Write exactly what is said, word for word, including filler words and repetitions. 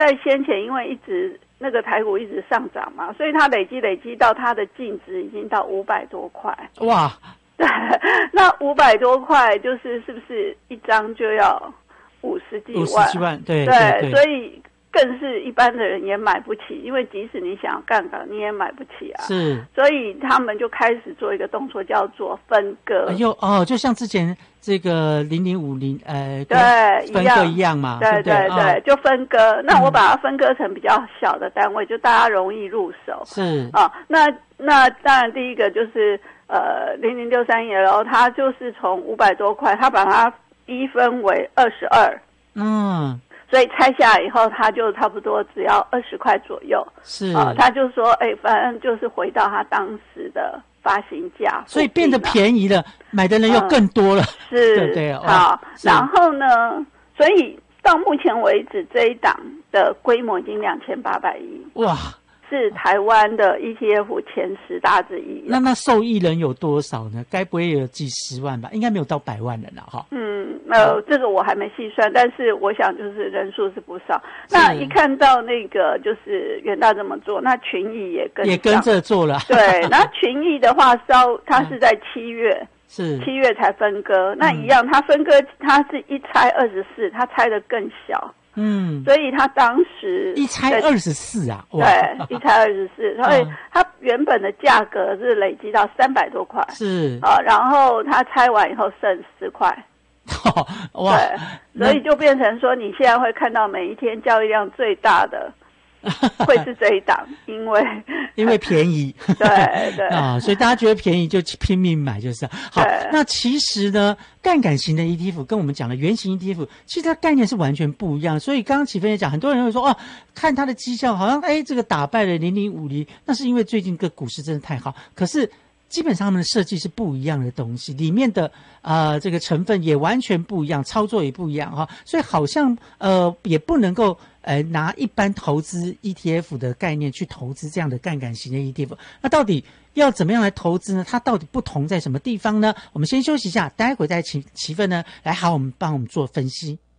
在先前因为一直那个台股一直上涨嘛，所以它累积累积到它的净值已经到五百多块。 哇， 对，那五百多块就是是不是一张就要五十几万？ 五十几万，对对, 对, 对， 所以更是一般的人也买不起，因为即使你想要杠杆，你也买不起啊。 是， 所以他们就开始做一个动作，叫做分割。 哎呦哦，就像之前这个零零五零呃， 对， 分割一样嘛， 对对 对, 对, 对、 哦、 就分割。那我把它分割成比较小的单位，嗯、就大家容易入手。 是啊、哦，那那当然第一个就是呃零零六三 L， 它就是从五百多块，它把它一分为二十二。 嗯。 所以拆下来以后，它就差不多只要二十块左右。 是啊、呃，他就说，哎、欸，反正就是回到他当时的发行价， 所以变得便宜了，买的人又更多了。 嗯、是， 对对好。然后呢，所以到目前为止，这一档的规模已经两千八百亿。 哇！ 是台湾的 E T F 前十大之一。 那那受益人有多少呢？该不会有几十万吧？应该没有到百万人了哈。 嗯，呃，这个我还没细算，但是我想就是人数是不少。那一看到那个就是元大这么做，那群益也跟也跟着做了。 对，那群益的话，稍它是在七月。 是七月才分割，那一样，它分割它是一拆二十四，它拆的更小。 嗯， 所以他当时一拆二十四啊， 对，一拆二十四，所以它原本的价格是累积到三百多块， 是啊，然后它拆完以后剩十块， 哦，哇， 对，所以就变成说，你现在会看到每一天交易量最大的会是这一档，因为因为便宜， 对对啊，所以大家觉得便宜就拼命买，就是好。那其实呢，杠杆型的 E T F 跟我们讲的原型 E T F， 其实它概念是完全不一样。所以刚刚启芬也讲，很多人会说哦，看它的绩效好像哎，这个打败了零零五零，那是因为最近个股市真的太好。可是基本上他们的设计是不一样的东西，里面的呃这个成分也完全不一样，操作也不一样哈，所以好像呃也不能够呃拿一般投资 E T F 的概念去投资这样的杠杆型的 E T F。那到底要怎么样来投资呢？它到底不同在什么地方呢？我们先休息一下，待会再请启芬呢来好我们帮我们做分析。